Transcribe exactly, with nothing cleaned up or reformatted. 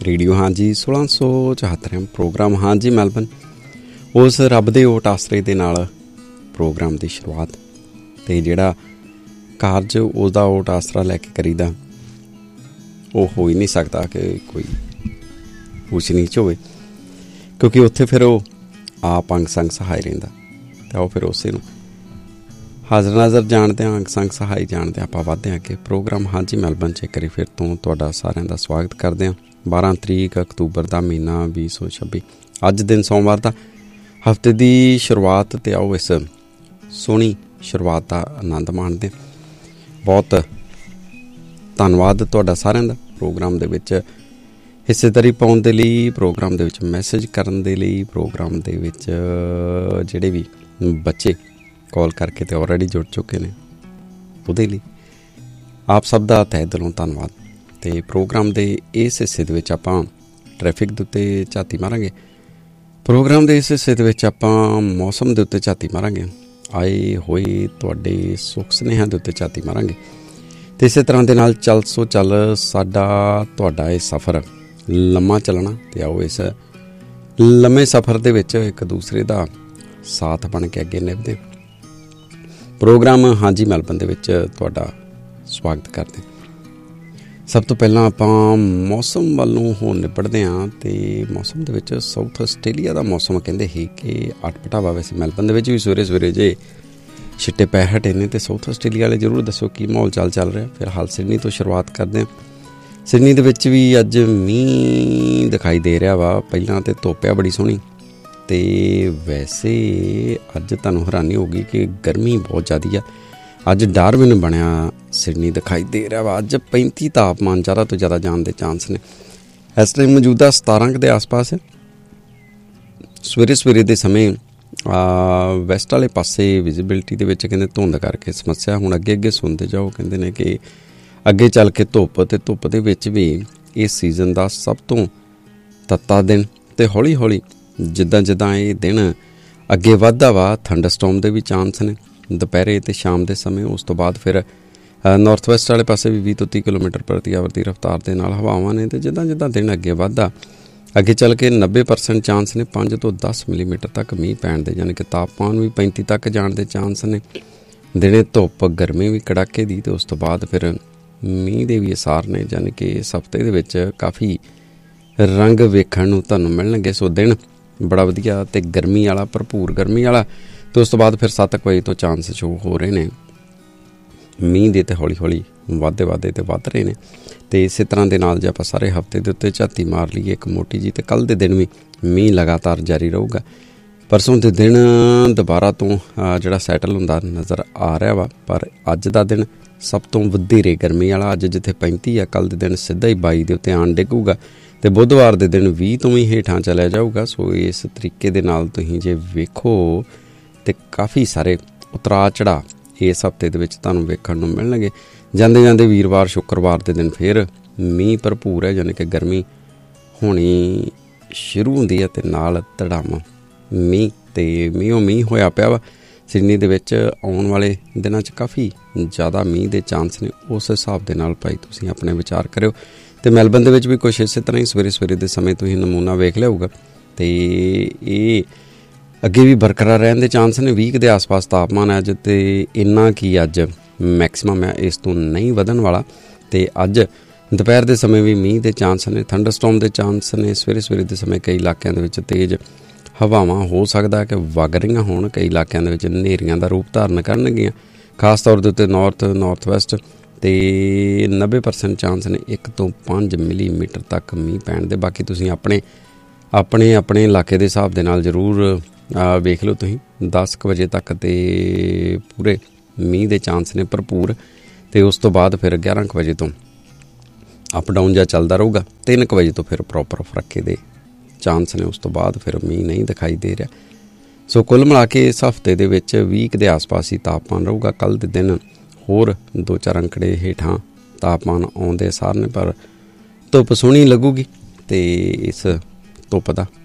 Radio हाँ जी सोलह सौ चौहत्तर प्रोग्राम हाँ जी मैलबन उस रब दे ओट आसरे दे नाल प्रोग्राम की शुरुआत तो जिहड़ा कारज उसका ओट आसरा लैके करीदा वो हो ही नहीं सकता कि कोई ऊच नीच होवे, क्योंकि उत्थे फिर वो आप अंग संग सहाय रहिंदा तो फिर उसे नूं हाज़र नाज़र जानते हैं, अंग संग सहाय जानते हैं। आपां वधदे अगे प्रोग्राम हाँ जी मैलबन च करी फिर तो तुहाडा सारिआं दा स्वागत करते हैं। बारह तरीक अक्तूबर का महीना भी सौ छब्बी अज दिन सोमवार का हफ्ते की शुरुआत तो आओ इस सोहनी शुरुआत का आनंद माणदे हैं। बहुत धन्नवाद तुहाडा सारिआं दा प्रोग्राम दे विच हिस्सेदारी पाउण दे लई, प्रोग्राम दे विच मैसेज करन दे लई, प्रोग्राम दे विच जिहड़े भी बच्चे कॉल करके तो ऑलरेडी जुड़ चुके हैं उहदे लई आप सब दा तहे दिलों धन्नवाद। तो प्रोग्राम के इस हिस्से दे विच आपां ट्रैफिक दे उत्ते झाती मारांगे। प्रोग्राम के इस हिस्से दे विच आपां मौसम के उत्ते झाती मारांगे, आए होए तुहाडे सुख सुनेहिਆਂ ਦੇ उत्ते झाती मारांगे। तो इस तरह के नाल चल सो चल साडा तुहाडा ये सफ़र लम्मा चलना। तो आओ इस लम्मे सफ़र दे विच एक दूसरे का साथ बन के अगे निभदे प्रोग्राम हाँ जी मैलबन दे विच तुहाडा स्वागत करते। सब तो पहला आपां मौसम वालों हो निपटते हाँ। तो मौसम दे विच साउथ आस्ट्रेलिया का मौसम कहते ही कि अटपटावा। वैसे मैलबन दे विच भी सवेरे सवेरे जे छिट्टे पै हटे ने। तो साउथ आस्ट्रेलिया वाले जरूर दसो की माहौल चाल चल रहा। फिर हाल सिडनी तो शुरुआत करते हैं। सिडनी दे विच भी अज मींह दिखाई दे रहा वा। पहलां तो धुप्प आ बड़ी सोहनी, तो वैसे अज तुहानूं हैरानी होगी कि गर्मी बहुत ज़्यादा है। अज डार्विन बनया सिडनी दिखाई दे रहा वा। अज पैंती तापमान ज़्यादा तो ज़्यादा जाने के चांस ने। इस टाइम मौजूदा सतारह के आस पास है। सवेरे सवेरे के समय वैसट वाले पासे विजिबिलिटी के कहते धुंध करके समस्या। हुण अगे अगे सुनते जाओ, कहते हैं कि अगे चल के धुप्प तो धुप्प के विच भी इस सीजन का सब तो तत्ता दिन। तो हौली हौली जिद्दां जिद्दां ये दिन अगे वधदा वा थंडरस्टॉर्म के भी चांस ने दोपहरे ते शाम के समय। उस तो बाद फिर नॉर्थ वैसट वाले पासे भी बीस तो तीस किलोमीटर प्रति आवर की रफ्तार के नाल हवावां ने। तो जिद्दां जिद्दां दिन अगे वधदा अगे चल के नब्बे परसेंट चांस ने पाँच तो दस मिलीमीटर तक मीह पैण दे, यानी कि तापमान भी पैंती तक जाण दे चांस ने। दिने धुप्प गर्मी भी कड़ाके दी। तो उस तो बाद फिर मीह दे भी असार ने, यानी कि इस हफ्ते दे विच काफ़ी रंग वेखण नूं तुहानूं मिलणगे। सो दिन बड़ा वधिया ते गर्मी वाला, भरपूर गर्मी वाला। तो उस तो बाद फिर सत्त वजे तो चांस शो हो रहे हैं मीह दे। ते हौली हौली वाधे वाधे तो वध रहे हैं। तो इस तरह के नाल जे आपां सारे हफ्ते के उत्ते झाती मार लीए एक मोटी जी, तो कल के दिन भी मीह लगातार जारी रहूगा। परसों के दिन दोबारा तो जिहड़ा सैटल हुंदा नज़र आ रहा वा। पर अज का दिन सब तो वधेरे गर्मी वाला। अज जिथे पैंती आ, कल के दिन सीधा ही बाई के उत्ते आण डिगूगा। तो बुधवार के दिन भी तो भी हेठां चलिया जाऊगा। सो इस तरीके दे नाल तुसीं जे वेखो तो काफ़ी सारे उतरा चढ़ा इस हफ्ते दे विच तुहानूं वेखण नूं मिलणगे। जांदे जांदे वीरवार शुक्रवार के दिन फिर मीह भरपूर है, यानी कि गर्मी होनी शुरू हुंदी है ते नाल धड़ाम मीह। ते मीहों मीह होया पिया वा सिडनी दे विच। आउण वाले दिनां च काफ़ी ज़्यादा मीह दे चांस ने। उस हिसाब दे नाल भाई तुसीं अपने विचार करिओ। तो मैलबन दे विच भी कुछ इस तरह ही सवेरे सवेरे के समय तुसीं नमूना वेख लिया होगा। तो ये अगे भी बरकरार रहने के चांस ने। बीस के आस पास तापमान अज, तो इन्ना की अज मैक्सीमम है, इस तो नहीं वधन वाला। तो अज दोपहर के समय भी मीह के चांस ने, थंडरस्टॉर्म के चांस ने। सवेरे सवेरे के समय कई इलाकों के तेज़ हवावां हो सकता है कि वग रहीआं होण। कई इलाकों के हनेरियां का रूप धारण करनगियां, खास तौर के उत्ते नॉर्थ नॉर्थ वैसट। तो नब्बे परसेंट चांस ने एक तो पाँच मिलीमीटर तक मीह पैण दे। बाकी तुसीं अपने अपने अपने इलाके के हिसाब के नाल जरूर वेख लो तुसीं। दस क बजे तक तो पूरे मीह के चांस ने भरपूर। तो उस तो बाद फिर ग्यारह क बजे तो अप डाउन जा चलता रहूगा। तीन क बजे तो फिर प्रॉपर फरके दे चांस ने। उस तो बाद फिर मीह नहीं दिखाई दे रहा। सो कुल मिला के इस हफ्ते दे विच बीस के आस पास ही तापमान रहूगा। कल के दिन होर दो चार अंकड़े हेठां तापमान आउंदे सार ने, पर धुप्प सोहनी लगूगी। तो इस धुप्प दा